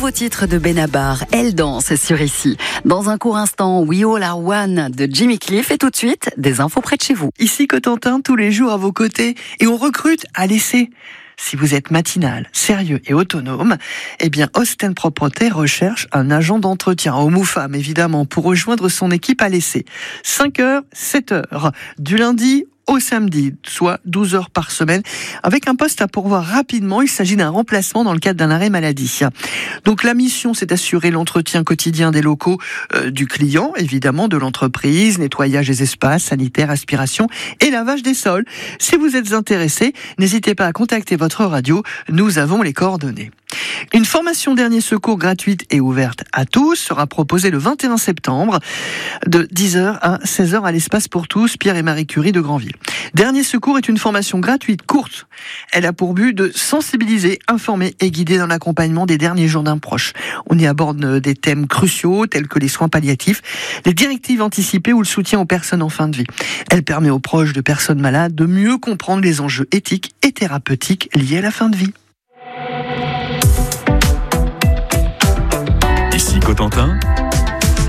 nouveau titre de Benabar, Elle danse sur Ici. Dans un court instant, We All Are One de Jimmy Cliff et tout de suite, des infos près de chez vous. Ici Cotentin, tous les jours à vos côtés et on recrute à l'essai. Si vous êtes matinal, sérieux et autonome, eh bien Osten Propreté recherche un agent d'entretien, homme ou femme évidemment, pour rejoindre son équipe à l'essai. 5h, 7h, du lundi au samedi, soit 12 heures par semaine, avec un poste à pourvoir rapidement. Il s'agit d'un remplacement dans le cadre d'un arrêt maladie. Donc la mission, c'est d'assurer l'entretien quotidien des locaux du client, évidemment, de l'entreprise, nettoyage des espaces, sanitaire, aspiration et lavage des sols. Si vous êtes intéressé, n'hésitez pas à contacter votre radio, nous avons les coordonnées. Une formation dernier secours gratuite et ouverte à tous sera proposée le 21 septembre de 10h à 16h à l'espace pour tous Pierre et Marie Curie de Granville. Dernier secours est une formation gratuite courte. Elle a pour but de sensibiliser, informer et guider dans l'accompagnement des derniers jours d'un proche. On y aborde des thèmes cruciaux tels que les soins palliatifs, les directives anticipées ou le soutien aux personnes en fin de vie. Elle permet aux proches de personnes malades de mieux comprendre les enjeux éthiques et thérapeutiques liés à la fin de vie. Ici Cotentin,